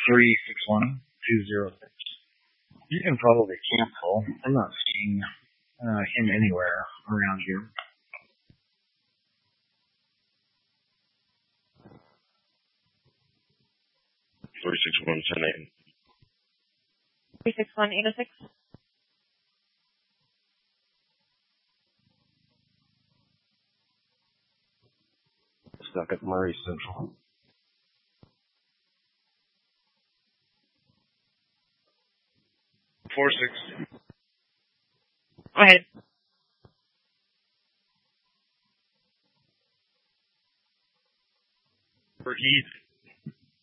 361-206. You can probably cancel. I'm not seeing him anywhere around here. 361-10-8. 361-806. Stuck at Murray Central. Four six. Go ahead. For Heath.